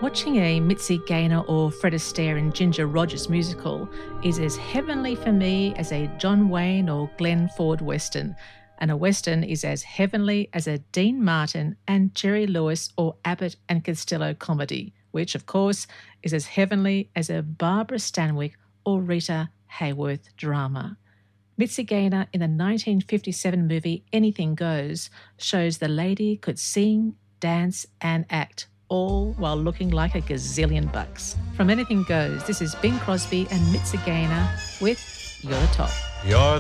Watching a Mitzi Gaynor or Fred Astaire and Ginger Rogers musical is as heavenly for me as a John Wayne or Glenn Ford Western, and a Western is as heavenly as a Dean Martin and Jerry Lewis or Abbott and Costello comedy, which, of course, is as heavenly as a Barbara Stanwyck or Rita Hayworth drama. Mitzi Gaynor in the 1957 movie Anything Goes shows the lady could sing, dance and act, all while looking like a gazillion bucks. From Anything Goes, this is Bing Crosby and Mitzi Gaynor with You're the Top. You're